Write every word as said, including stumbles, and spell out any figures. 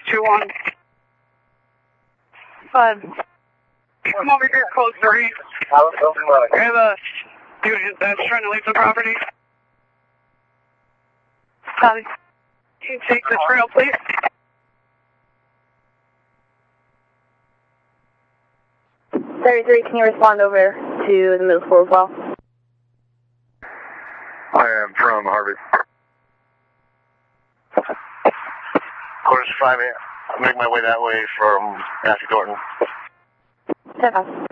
two one. Five. Come over here, code three. I have a student that's trying to leave the property. Copy. Can you take the trail, please? thirty-three, can you respond over to the middle school as well? I am from Harvey. Course five, I'll make my way that way from Matthew Thornton. ten five.